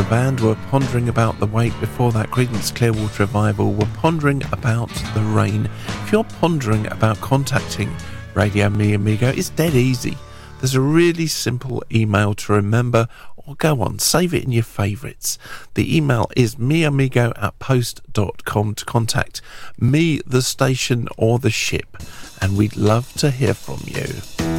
band were pondering about the wait before that Creedence Clearwater Revival were pondering about the rain. If you're pondering about contacting Radio Mi Amigo, it's dead easy. There's a really simple email to remember, or go on, save it in your favourites. The email is miamigo@post.com to contact me, the station or the ship, and we'd love to hear from you.